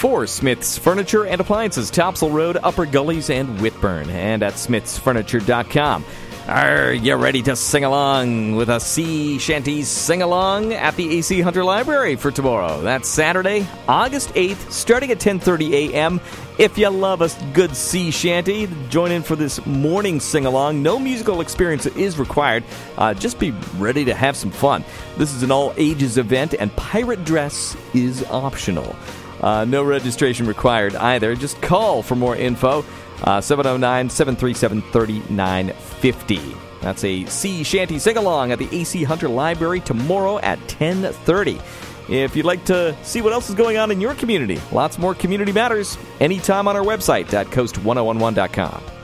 for Smith's Furniture and Appliances, Topsail Road, Upper Gullies, and Whitburn, and at smithsfurniture.com. Are you ready to sing along with a sea shanty sing-along at the A.C. Hunter Library for tomorrow? That's Saturday, August 8th, starting at 10:30 a.m. If you love a good sea shanty, join in for this morning sing-along. No musical experience is required. Just be ready to have some fun. This is an all-ages event, and pirate dress is optional. No registration required either. Just call for more info. 709-737-3950. That's a sea shanty sing-along at the A.C. Hunter Library tomorrow at 10:30. If you'd like to see what else is going on in your community, lots more Community Matters anytime on our website at coast1011.com.